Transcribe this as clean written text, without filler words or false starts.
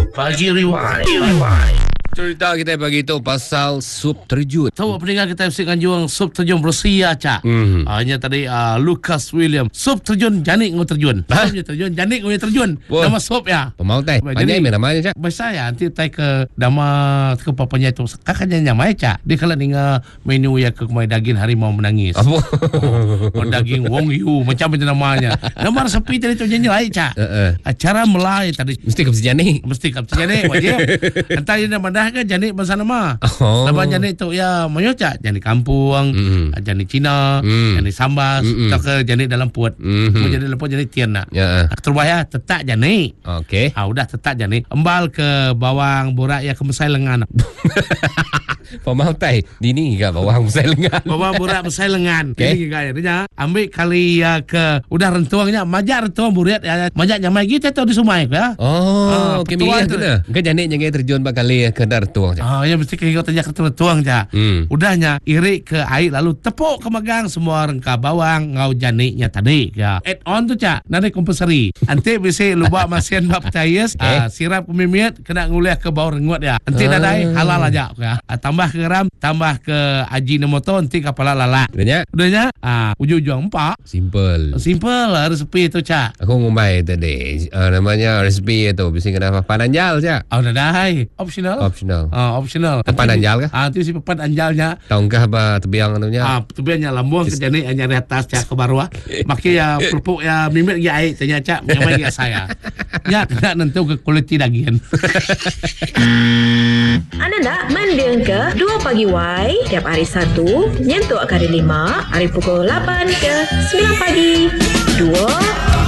Pagi Rewind. Cerita kita pagi tu pasal sup terjun. Tahu pendengar kita mesti juang sup terjun Rusia Cak. Hanya tadi Lucas William. Sup terjun janik ngau terjun. Supnya terjun janik ngau terjun. Wah. Nama sup ya. Pemau teh. Panjang namanya Cak. Bahasa ya nanti tai ke nama ke papanya itu kakaknya nyamai Cak. Dia kalau ninga menu ya ke kumai daging harimau menangis. Apa? Daging wong yu macam itu namanya. Nama resepi tadi tu nyanyi lain Cak. Acara melai tadi Mesti kapsi janik. mesti kapsi janik wajib. Entah ini nama dah ke janik bahasa nama. Oh. Nama janik tu ya menyoca janik kampung, janik Cina, janik sambas, atau ke janik dalam puat. Mau janik dalam puat janik tian nak. Ya. Terbahaya tetak janik. Okey. Udah tetak janik. Embal ke bawang borak ya ke mesai lengan. Pemau teh. Dini ke bawang besar lengan. Bawang borak mesai lengan. Okey. Ini gaya ambil kali ya ke udah rentuangnya majak rentuang buriat ya. Majak nyamai kita tu di Sumai ya. Oh, okey petuan milih tu. kena. Ke janik jangan terjun bakal ke dar tuang Cak. Ya mesti kau tanya ke tuang je. Udahnya irik ke air lalu tepuk ke megang semua rengka bawang ngau janiknya tadi ya. Add on tu Cak. Nanti kompensari. Nanti bisa lupa masian bab percayas sirap pemimit kena nguliah ke bawah rengut ya. Nanti nadai halal aja ya. Tambah ke garam, tambah ke ajinomoto nanti kepala lala. Udahnya ujung-ujung empat. Simple. Simple lah resepi tu Cak. Aku ngumbai tadi. Namanya resipi itu. Bisa kena papan anjal Cak. Udah dah. Optional. Optional. Papan anjal kah? Itu si papan anjalnya. Tahukah apa tebiang anunya? Tebiannya lambung ke janik hanya di atas Cak ke bawah. Maki ya pelupuk ya mimik ya air tanya Cak menyamai ya saya. Ya kena nentu ke kualiti daging. Anda nak mendeng ke 2 Pagi Y tiap hari Sabtu nyentuk kali 5 hari pukul 8 ke 9 pagi. 2